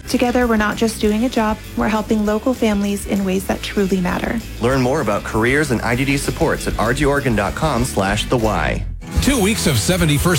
Together, we're not just doing a job, we're helping local families in ways that truly matter. Learn more about careers and IDD supports at rgoregon.com/thewhy. 2 weeks of 71st